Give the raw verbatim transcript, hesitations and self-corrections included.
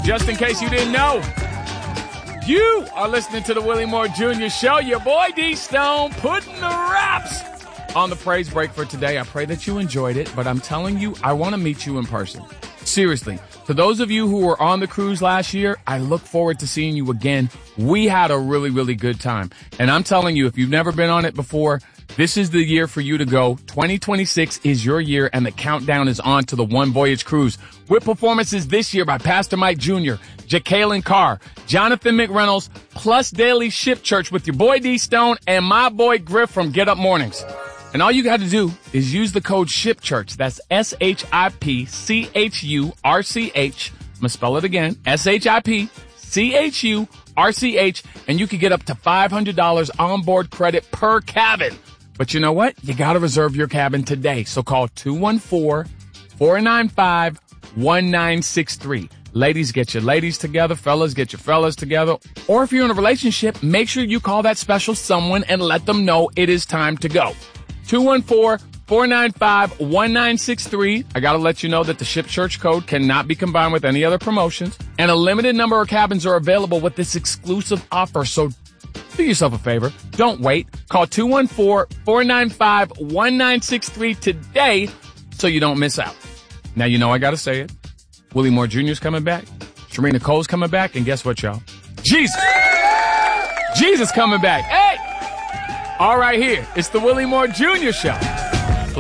just in case you didn't know, you are listening to the Willie Moore Junior Show. Your boy D Stone putting the raps on the praise break for today. I pray that you enjoyed it, but I'm telling you, I want to meet you in person. Seriously, to those of you who were on the cruise last year, I look forward to seeing you again. We had a really, really good time. And I'm telling you, if you've never been on it before, this is the year for you to go. twenty twenty-six is your year, and the countdown is on to the One Voyage Cruise with performances this year by Pastor Mike Junior, Jacqueline Carr, Jonathan McReynolds, plus Daily Ship Church with your boy D Stone and my boy Griff from Get Up Mornings. And all you got to do is use the code SHIPCHURCH. That's S H I P C H U R C H. I'm going to spell it again. S H I P C H U R C H. And you can get up to five hundred dollars onboard credit per cabin. But you know what? You got to reserve your cabin today. So call two one four, four nine five, one nine six three. Ladies, get your ladies together. Fellas, get your fellas together. Or if you're in a relationship, make sure you call that special someone and let them know it is time to go. two one four, four nine five, one nine six three. I got to let you know that the Ship Church code cannot be combined with any other promotions. And a limited number of cabins are available with this exclusive offer. So do yourself a favor. Don't wait. Call two one four, four nine five, one nine six three today so you don't miss out. Now you know I got to say it. Willie Moore Junior's coming back. Sharina Cole's coming back. And guess what, y'all? Jesus. Jesus coming back. Hey! All right here. It's the Willie Moore Junior Show.